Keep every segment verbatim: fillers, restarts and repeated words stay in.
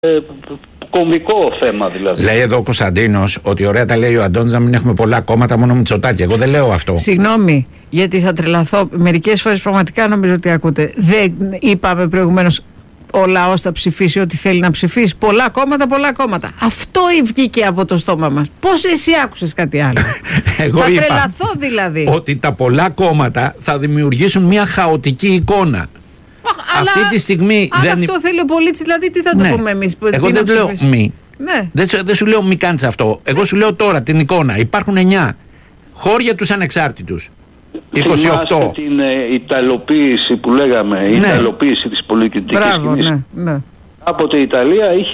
Ε, κομβικό θέμα δηλαδή. Λέει εδώ ο Κωνσταντίνος ότι ωραία τα λέει ο Αντώνης να μην έχουμε πολλά κόμματα, μόνο Μητσοτάκη. Εγώ δεν λέω αυτό. Συγγνώμη, γιατί θα τρελαθώ. Μερικές φορές πραγματικά νομίζω ότι ακούτε. Δεν είπαμε προηγουμένως ο λαός θα ψηφίσει ό,τι θέλει να ψηφίσει. Πολλά κόμματα, πολλά κόμματα. Αυτό βγήκε από το στόμα μας. Πώς εσύ άκουσες κάτι άλλο? Εγώ θα είπα τρελαθώ δηλαδή. ότι τα πολλά κόμματα θα δημιουργήσουν μια χαοτική εικόνα. Αλλά, αυτή τη στιγμή αν δεν... αυτό θέλει ο πολίτης, δηλαδή τι θα ναι. το πούμε εμείς? Εγώ δεν λέω μη. Ναι. Δεν, δεν σου λέω μη κάνεις αυτό. Εγώ ναι. σου λέω τώρα την εικόνα. Υπάρχουν εννιά χώρια τους ανεξάρτητους. είκοσι οκτώ. Θυμάστε την ε, Ιταλοποίηση που λέγαμε, η ναι. Ιταλοποίηση της πολιτικής σκηνής. Ναι, ναι. Από η Ιταλία είχε,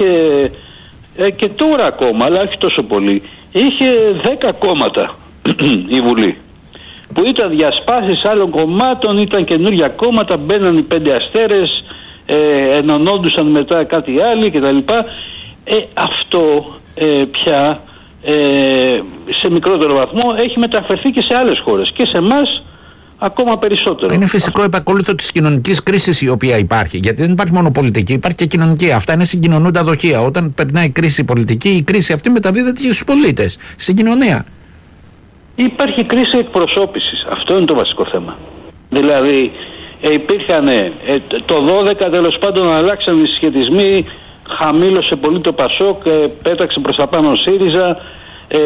ε, και τώρα ακόμα, αλλά όχι τόσο πολύ, είχε δέκα κόμματα η Βουλή. Που ήταν διασπάσεις άλλων κομμάτων, ήταν καινούργια κόμματα, μπαίναν οι πέντε αστέρες, ε, ενωνόντουσαν μετά κάτι άλλοι κτλ. Ε, αυτό ε, πια ε, σε μικρότερο βαθμό έχει μεταφερθεί και σε άλλες χώρες και σε εμάς ακόμα περισσότερο. Είναι φυσικό επακόλουθο της κοινωνικής κρίσης η οποία υπάρχει. Γιατί δεν υπάρχει μόνο πολιτική, υπάρχει και κοινωνική. Αυτά είναι συγκοινωνούντα δοχεία. Όταν περνάει η κρίση πολιτική, η κρίση αυτή μεταδίδεται και στους πολίτες, στην κοινωνία. Υπάρχει κρίση εκπροσώπησης. Αυτό είναι το βασικό θέμα. Δηλαδή ε, υπήρχαν ε, το δώδεκα τέλος πάντων αλλάξαν οι συσχετισμοί, χαμήλωσε πολύ το Πασόκ, ε, πέταξε προς τα πάνω ο ΣΥΡΙΖΑ, ε,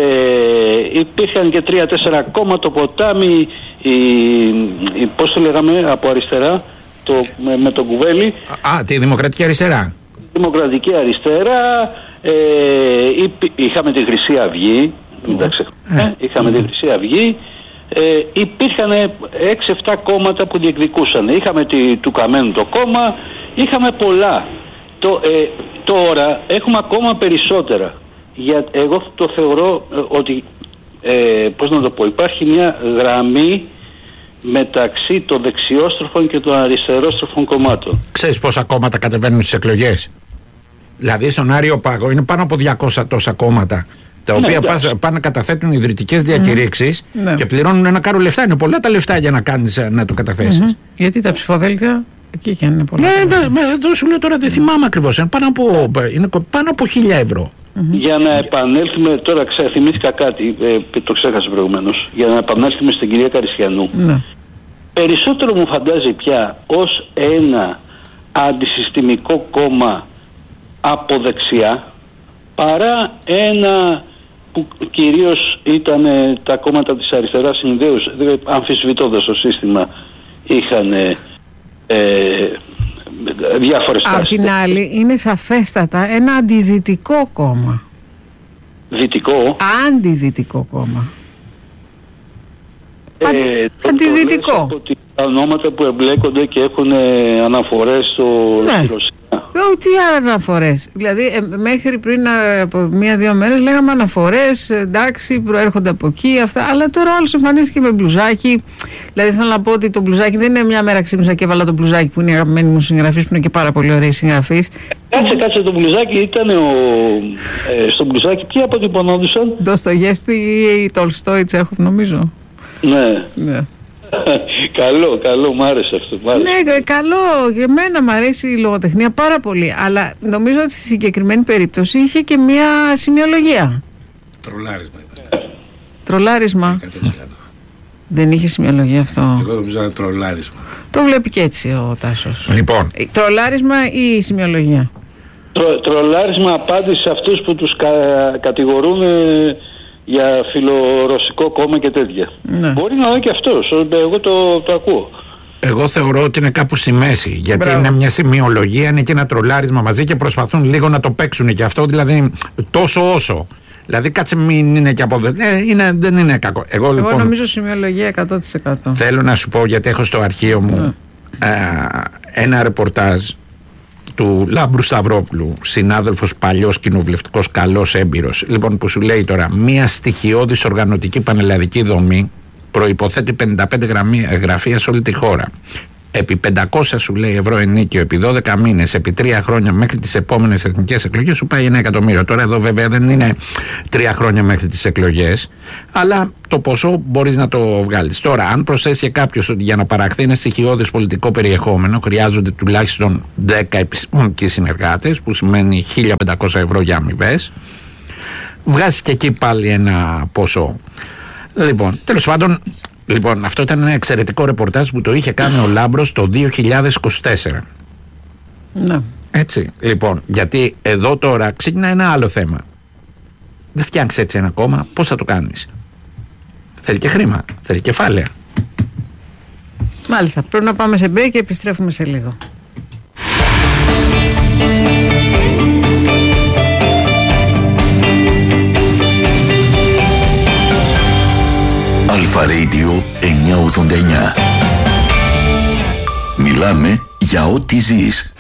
υπήρχαν και τρία-τέσσερα κόμματα, το Ποτάμι, η, η, πώς το λέγαμε από αριστερά, το, με, με τον Κουβέλη. Α, τη Δημοκρατική Αριστερά. Δημοκρατική Αριστερά, ε, υπή, είχαμε τη Χρυσή Αυγή. Εντάξει, ε, είχαμε την Χρυσή Αυγή, ε, υπήρχαν έξι εφτά κόμματα που διεκδικούσαν. Είχαμε τη, του Καμένου το κόμμα, είχαμε πολλά. Το, ε, τώρα έχουμε ακόμα περισσότερα. Για, εγώ το θεωρώ ε, ότι, ε, πώς να το πω, υπάρχει μια γραμμή μεταξύ των δεξιόστροφων και των αριστερόστροφων κομμάτων. Ξέρεις πόσα κόμματα κατεβαίνουν στις εκλογές? Δηλαδή στον Άριο Πάγο είναι πάνω από διακόσια τόσα κόμματα, τα οποία ναι, πάνε πά, να καταθέτουν ιδρυτικές διακηρύξεις mm. ναι. και πληρώνουν ένα κάρο λεφτά. Είναι πολλά τα λεφτά για να κάνεις, να το καταθέσεις. Mm-hmm. Γιατί τα ψηφοδέλτια εκεί και αν είναι πολλά. Ναι, ναι, ναι, εδώ σου λέω τώρα δεν θυμάμαι ακριβώς. Είναι πάνω από, είναι πάνω από χίλια ευρώ. Mm-hmm. Για να επανέλθουμε, τώρα θυμήθηκα κάτι, ε, το ξέχασα προηγουμένως. Για να επανέλθουμε στην κυρία Καρισιανού. Mm. Περισσότερο μου φαντάζει πια ως ένα αντισυστημικό κόμμα από δεξιά, παρά ένα που κυρίως ήταν ε, τα κόμματα της αριστεράς συνδέους, αμφισβητώντας το σύστημα, είχαν ε, ε, διάφορες τάσεις. Απ' την άλλη είναι σαφέστατα ένα αντιδυτικό κόμμα. Δυτικό. Αντιδυτικό κόμμα. Ε, το, αντιδυτικό. Το ότι τα ονόματα που εμπλέκονται και έχουν ε, αναφορές στο, ναι. στη Ρωσία. Oh, τι αναφορές? Δηλαδή ε, μέχρι πριν από μία-δύο μέρες λέγαμε αναφορές, εντάξει, προέρχονται από εκεί αυτά, αλλά τώρα όλος εμφανίστηκε με μπλουζάκι. Δηλαδή θέλω να πω ότι το μπλουζάκι δεν είναι μια μέρα ξύπνησα και έβαλα το μπλουζάκι που είναι η αγαπημένη μου συγγραφής, που είναι και πάρα πολύ ωραίοι συγγραφείς. Κάτσε, κάτσε, το μπλουζάκι ήταν ο, ε, στο μπλουζάκι ποιοι αποτυπωνόντουσαν? Ντοστογεύσκη ή Τολστόι, Τσέχοφ νομίζω. Ναι. Ναι. Καλό, καλό, μ' άρεσε αυτό. Μ' άρεσε. Ναι, καλό. Για μένα μ' αρέσει η λογοτεχνία πάρα πολύ. Αλλά νομίζω ότι στη συγκεκριμένη περίπτωση είχε και μια σημειολογία. Τρολάρισμα ήταν. Τρολάρισμα. εκατό τοις εκατό. Δεν είχε σημειολογία αυτό. Εγώ νομίζω ήταν τρολάρισμα. Το βλέπει και έτσι ο Τάσος. Λοιπόν. Τρολάρισμα ή σημειολογία? Τρο, τρολάρισμα απάντηση σε αυτούς που τους κα, κατηγορούν για φιλορωσικό κόμμα και τέτοια. Ναι. Μπορεί να είναι και αυτός. Εγώ το, το ακούω. Εγώ θεωρώ ότι είναι κάπου στη μέση. Γιατί Μπράβο. Είναι μια σημειολογία, είναι και ένα τρολάρισμα μαζί και προσπαθούν λίγο να το παίξουν και αυτό. Δηλαδή τόσο όσο. Δηλαδή κάτσε μην είναι και από εδώ. Ε, είναι, δεν είναι κακό. Εγώ, Εγώ λοιπόν, νομίζω σημειολογία εκατό τοις εκατό. Θέλω να σου πω, γιατί έχω στο αρχείο μου ναι. ε, ένα ρεπορτάζ του Λάμπρου Σταυρόπουλου, συνάδελφος παλιός κοινοβουλευτικός, καλός έμπειρος, λοιπόν, που σου λέει τώρα μια στοιχειώδης οργανωτική πανελλαδική δομή προϋποθέτει πενήντα πέντε γραμμεία, γραφεία σε όλη τη χώρα. επί πεντακόσια σου λέει ευρώ ενίκιο, επί δώδεκα μήνες, επί τρία χρόνια μέχρι τις επόμενες εθνικές εκλογές, σου πάει ένα εκατομμύριο. Τώρα εδώ βέβαια δεν είναι τρία χρόνια μέχρι τις εκλογές, αλλά το ποσό μπορείς να το βγάλεις. Τώρα, αν προσθέσει κάποιος ότι για να παραχθεί ένα στοιχειώδες πολιτικό περιεχόμενο χρειάζονται τουλάχιστον δέκα επιστημονικοί συνεργάτες, που σημαίνει χίλια πεντακόσια ευρώ για αμοιβές, βγάζει και εκεί πάλι ένα ποσό. Λοιπόν, τέλος πάντων, λοιπόν, αυτό ήταν ένα εξαιρετικό ρεπορτάζ που το είχε κάνει ο Λάμπρος το δύο χιλιάδες είκοσι τέσσερα. Ναι. Έτσι, λοιπόν, γιατί εδώ τώρα ξεκινάει ένα άλλο θέμα. Δεν φτιάξεις έτσι ένα κόμμα, πώς θα το κάνεις? Θέλει και χρήμα, θέλει κεφάλαια. Μάλιστα, πρέπει να πάμε σε break και επιστρέφουμε σε λίγο. Αλφα Radio εννιακόσια ογδόντα εννιά. Μιλάμε για ό,τι ζεις.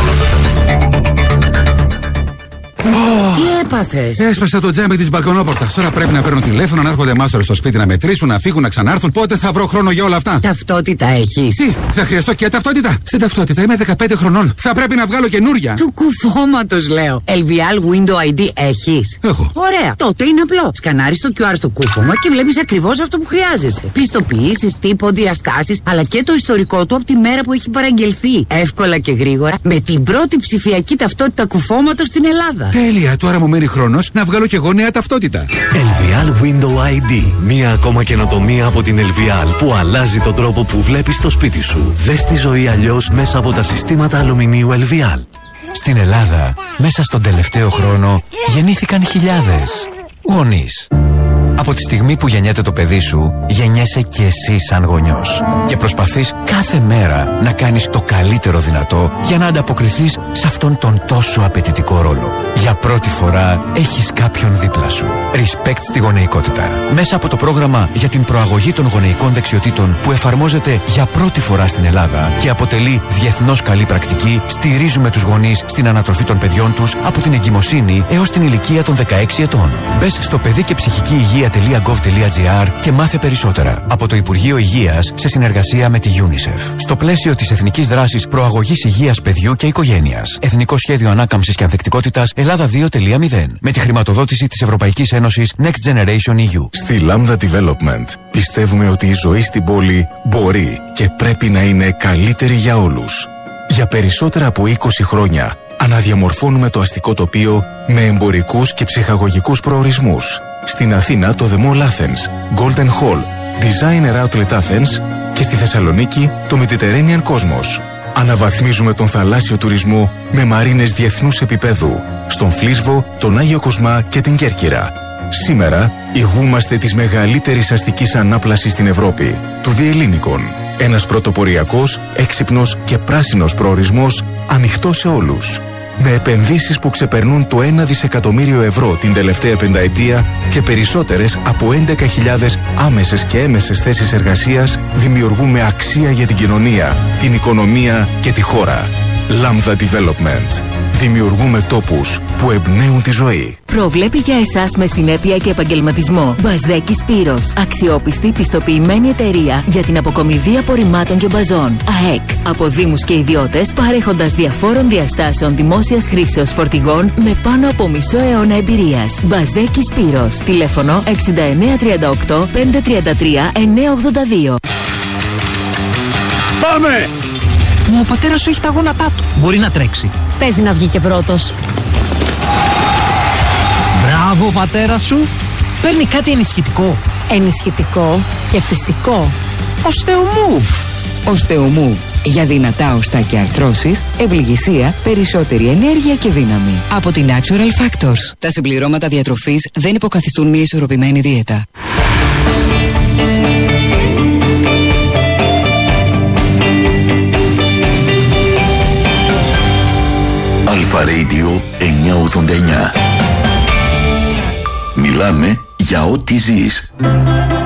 Τι έπαθες? Έσπασα το τζάμι της μπαλκονόπορτας. Τώρα πρέπει να παίρνω τηλέφωνο, να έρχονται μάστορες στο σπίτι να μετρήσουν, να φύγουν, να ξανάρθουν. Πότε θα βρω χρόνο για όλα αυτά? Ταυτότητα έχεις? Τι, θα χρειαστώ και ταυτότητα? Στην ταυτότητα είμαι δεκαπέντε χρονών. Θα πρέπει να βγάλω καινούρια. Του κουφώματος λέω. ελ βι ελ Window άι ντι έχεις? Έχω. Ωραία. Τότε είναι απλό. Σκανάρεις το κιου αρ στο κούφωμα και βλέπεις ακριβώς αυτό που χρειάζεσαι. Πιστοποιήσεις, τύπο, διαστάσεις, αλλά και το ιστορικό του από τη μέρα που έχει παραγγελθεί. Εύκολα και γρήγορα με την πρώτη ψηφιακή ταυτότητα κουφώματος στην Ελλάδα. Τέλεια, τώρα μου μένει χρόνος να βγάλω κι εγώ νέα ταυτότητα. ελ βι ελ Window άι ντι. Μία ακόμα καινοτομία από την ελ βι ελ που αλλάζει τον τρόπο που βλέπεις το σπίτι σου. Δες τη ζωή αλλιώς μέσα από τα συστήματα αλουμινίου ελ βι ελ. Στην Ελλάδα, μέσα στον τελευταίο χρόνο, γεννήθηκαν χιλιάδες γονείς. Από τη στιγμή που γεννιέται το παιδί σου, γεννιέσαι και εσύ σαν γονιός. Και προσπαθείς κάθε μέρα να κάνεις το καλύτερο δυνατό για να ανταποκριθείς σε αυτόν τον τόσο απαιτητικό ρόλο. Για πρώτη φορά έχεις κάποιον δίπλα σου. Respect στη γονεϊκότητα. Μέσα από το πρόγραμμα για την προαγωγή των γονεϊκών δεξιοτήτων που εφαρμόζεται για πρώτη φορά στην Ελλάδα και αποτελεί διεθνώς καλή πρακτική, στηρίζουμε τους γονείς στην ανατροφή των παιδιών τους από την εγκυμοσύνη έως την ηλικία των δεκαέξι ετών. Μπες στο παιδί και ψυχική υγεία .gov.gr και μάθε περισσότερα. Από το Υπουργείο Υγείας σε συνεργασία με τη UNICEF. Στο πλαίσιο της Εθνικής Δράσης Προαγωγής Υγείας Παιδιού και Οικογένειας. Εθνικό Σχέδιο Ανάκαμψης και Ανθεκτικότητας Ελλάδα δύο τελεία μηδέν. Με τη χρηματοδότηση της Ευρωπαϊκής Ένωσης Next Generation ι γιου. Στη Lambda Development πιστεύουμε ότι η ζωή στην πόλη μπορεί και πρέπει να είναι καλύτερη για όλους. Για περισσότερα από είκοσι χρόνια αναδιαμορφώνουμε το αστικό τοπίο με εμπορικούς και ψυχαγωγικούς προορισμούς. Στην Αθήνα το The Mall Athens, Golden Hall, Designer Outlet Athens και στη Θεσσαλονίκη το Mediterranean Cosmos. Αναβαθμίζουμε τον θαλάσσιο τουρισμό με μαρίνες διεθνούς επίπεδου στον Φλίσβο, τον Άγιο Κοσμά και την Κέρκυρα. Σήμερα ηγούμαστε της μεγαλύτερης αστικής ανάπλασης στην Ευρώπη, του Διελλήνικων. Ένας πρωτοποριακός, έξυπνος και πράσινος προορισμός ανοιχτός σε όλους. Με επενδύσεις που ξεπερνούν το ένα δισεκατομμύριο ευρώ την τελευταία πενταετία και περισσότερες από έντεκα χιλιάδες άμεσες και έμεσες θέσεις εργασίας, δημιουργούμε αξία για την κοινωνία, την οικονομία και τη χώρα. Lambda Development. Δημιουργούμε τόπους που εμπνέουν τη ζωή. Προβλέπει για εσάς με συνέπεια και επαγγελματισμό. Μπασδέκης Σπύρος. Αξιόπιστη πιστοποιημένη εταιρεία για την αποκομιδή απορριμμάτων και μπαζών. ΑΕΚ. Από δήμους και ιδιώτες, παρέχοντας διαφόρων διαστάσεων δημόσιας χρήσεως φορτηγών με πάνω από μισό αιώνα εμπειρίας. Μπασδέκης Σπύρος. Τηλέφωνο εξήντα εννέα τριάντα οκτώ πεντακόσια τριάντα τρία εννιακόσια ογδόντα δύο. Πάμε! Μα ο πατέρας σου έχει τα γόνατά του. Μπορεί να τρέξει. Παίζει να βγει και πρώτος. Μπράβο, πατέρα σου. Παίρνει κάτι ενισχυτικό. Ενισχυτικό και φυσικό. Οστεομούβ. Οστεομούβ. Για δυνατά οστά και αρθρώσεις, ευληγησία, περισσότερη ενέργεια και δύναμη. Από την Natural Factors. Τα συμπληρώματα διατροφής δεν υποκαθιστούν μια ισορροπημένη δίαιτα. Αλφα Radio εννιακόσια ογδόντα εννιά. Μιλάμε για ό,τι ζεις.